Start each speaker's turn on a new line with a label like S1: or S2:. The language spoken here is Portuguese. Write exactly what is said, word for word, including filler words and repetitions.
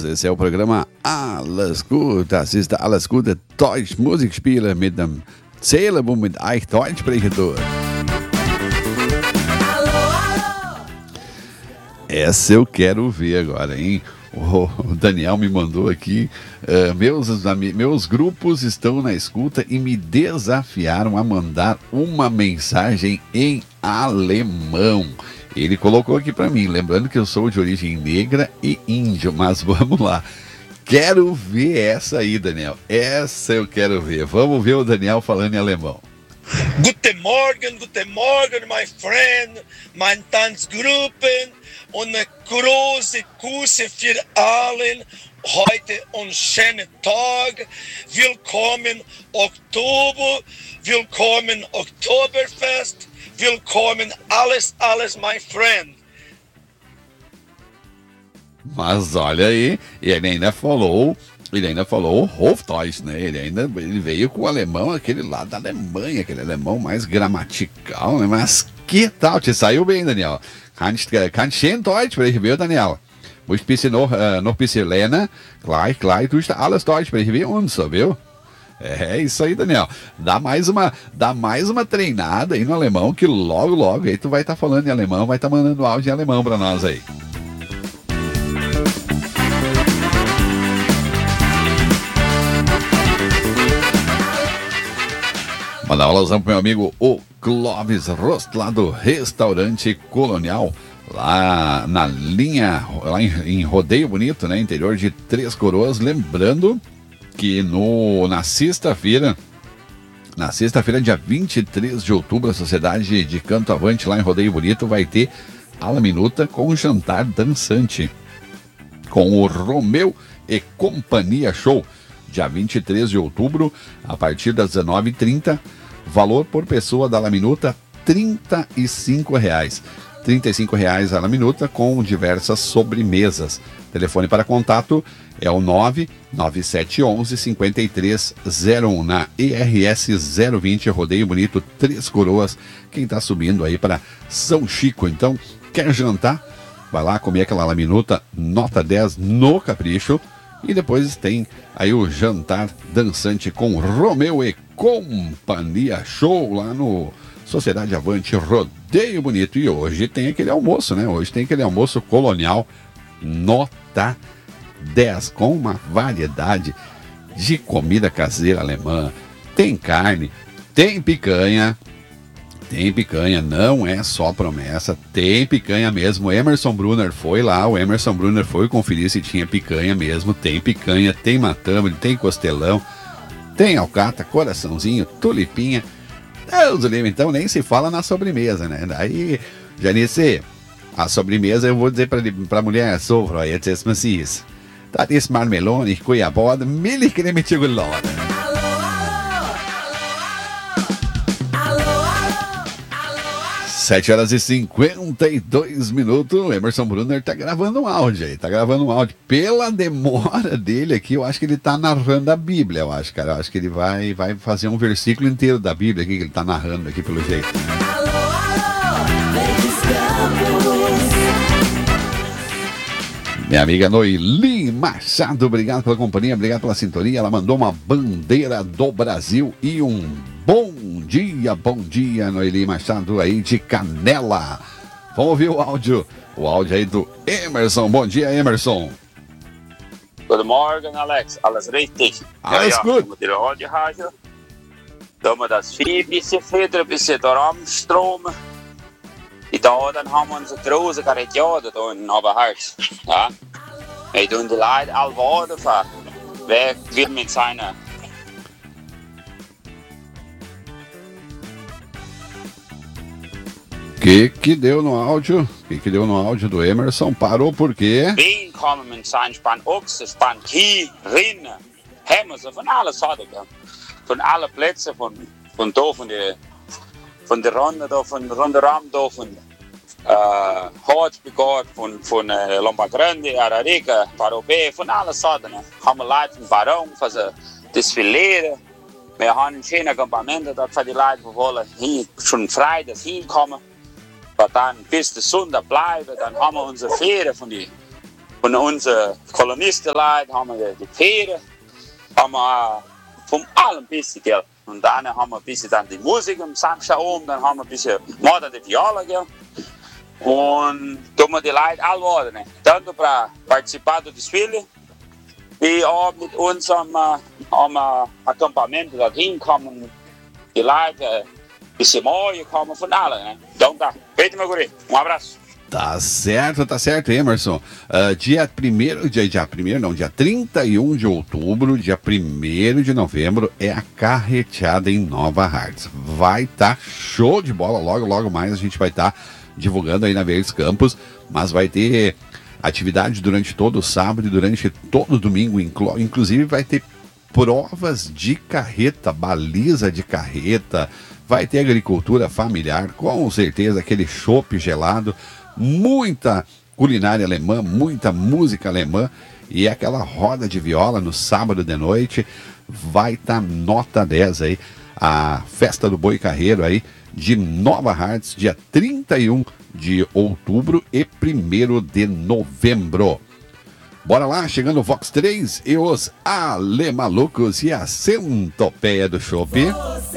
S1: Servus, esse é o programa Alles Gut. Das ist der Alles Gute Deutsch Musikspieler mit dem Zähler, wo mit euch Deutsch sprechen tut. Essa eu quero ver agora, hein? O Daniel me mandou aqui, uh, meus, meus grupos estão na escuta e me desafiaram a mandar uma mensagem em alemão. Ele colocou aqui para mim, lembrando que eu sou de origem negra e índio, mas vamos lá. Quero ver essa aí, Daniel. Essa eu quero ver. Vamos ver o Daniel falando em alemão.
S2: Guten Morgen, guten Morgen, my friend, mein Tanzgruppen und eine große Kusse für allen. Heute ein schöner Tag. Willkommen Oktober, willkommen Oktoberfest, willkommen alles, alles, my friend.
S1: Mas olha aí, ele ainda falou, ele ainda falou Hofdeutsch, né? Ele ainda ele veio com o alemão, aquele lá da Alemanha, aquele alemão mais gramatical, né? Mas que tal? Te saiu bem, Daniel. Kannst, kannst schön Deutsch sprechen, viu, Daniel? Muss ein bisschen noch, uh, noch ein bisschen lernen. Gleich, gleich, tust du alles Deutsch sprechen, wie uns, viu? É isso aí, Daniel. Dá mais uma, dá mais uma treinada aí no alemão, que logo, logo aí tu vai estar tá falando em alemão, vai estar tá mandando áudio em alemão pra nós aí. Mandar um alusão pro meu amigo o Clóvis Rost, lá do Restaurante Colonial, lá na linha, lá em, em Rodeio Bonito, né, interior de Três Coroas. Lembrando que no, na sexta-feira, na sexta-feira, dia vinte e três de outubro, a Sociedade de Canto Avante, lá em Rodeio Bonito, vai ter Ala Minuta com jantar dançante, com o Romeu e Companhia Show, dia vinte e três de outubro, a partir das dezenove e trinta, valor por pessoa da La Minuta, trinta e cinco reais. trinta e cinco reais a La Minuta, com diversas sobremesas. Telefone para contato é o nove nove sete um um cinco três zero um, na E R S zero vinte, Rodeio Bonito, Três Coroas. Quem está subindo aí para São Chico, então, quer jantar? Vai lá comer aquela La Minuta nota dez no Capricho. E depois tem aí o jantar dançante com Romeu e Companhia Show, lá no Sociedade Avante Rodeio Bonito. E hoje tem aquele almoço, né? Hoje tem aquele almoço colonial nota dez, com uma variedade de comida caseira alemã. Tem carne, tem picanha. Tem picanha, não é só promessa, tem picanha mesmo. O Emerson Brunner foi lá, o Emerson Brunner foi conferir se tinha picanha mesmo. Tem picanha, tem matambre, tem costelão, tem alcatra, coraçãozinho, tulipinha. Deus livre, então nem se fala na sobremesa, né? Daí, Janice, a sobremesa eu vou dizer pra, pra mulher, so, Frau, jetzt ist man sie's. Das ist Marmelone, Cuiabode, Milchcreme de Chocolate. sete horas e cinquenta e dois minutos, o Emerson Brunner tá gravando um áudio aí, tá gravando um áudio. Pela demora dele aqui, eu acho que ele tá narrando a Bíblia, eu acho, cara. Eu acho que ele vai, vai fazer um versículo inteiro da Bíblia aqui, que ele tá narrando aqui pelo jeito. Minha amiga Noeli Machado, obrigado pela companhia, obrigado pela sintonia. Ela mandou uma bandeira do Brasil e um bom dia, bom dia, Noeli Machado aí de Canela. Vamos ouvir o áudio, o áudio aí do Emerson. Bom dia, Emerson.
S3: Guten Morgen, Alex. Alles richtig?
S1: Alles
S3: ja,
S1: gut.
S3: Ja, die Radiohase. Da wir das Vieh ein bisschen füttern, ein bisschen Ramstrom. Da dann haben wir unsere große Karetiade da in Oberhaus. Ja. Wir tun die Leute alle warten, wer will mit seiner.
S1: Que que deu no áudio? Que que deu no áudio do Emerson? Parou por quê?
S3: Wen kommen mit seinem Spann Ochse, Spann Kiel, Rinne, Hämmerse, von allen Sorten. Von allen Plätzen, von, von da, von der, von der Runde da, von der Runde Ram da, von äh, Hartspigard, von, von äh, Lombagrande, Ararica, Parobé, von allen Sorten. Haben wir Leute von Baron, für sie desfilieren. Wir haben ein schönes Campament, dass für die Leute, die wollen, hier schon frei das hinkommen. Aber dann bis der Sonntag bleiben, dann haben wir unsere Fähre von die von unseren Kolonistenleuten, haben wir die Pferde, haben wir von allem ein bisschen, gell. Und dann haben wir ein bisschen dann die Musik am Samstag oben, dann haben wir ein bisschen Mord die Viola, gell. Und tun wir die Leute alle worden, ne. Tanto para participar do desfile, e auch mit uns am, am Acampamento dorthin kommen, die Leute ein bisschen mehr kommen von allen, né? Então tá, feito meu guri, um abraço.
S1: Tá certo, tá certo, Emerson. Uh, dia primeiro, dia, dia primeiro, não, dia trinta e um de outubro, dia primeiro de novembro é a carreteada em Nova Hartz. Vai tá show de bola, logo, logo mais a gente vai estar tá divulgando aí na Verdes Campos, mas vai ter atividade durante todo o sábado e durante todo o domingo, inclu- inclusive vai ter provas de carreta, baliza de carreta, vai ter agricultura familiar, com certeza aquele chopp gelado, muita culinária alemã, muita música alemã e aquela roda de viola no sábado de noite. Vai estar tá nota dez aí, a festa do Boi Carreiro aí de Nova Hartz, dia trinta e um de outubro e primeiro de novembro. Bora lá, chegando o Vox três e os Alemalucos e a centopeia do chopp.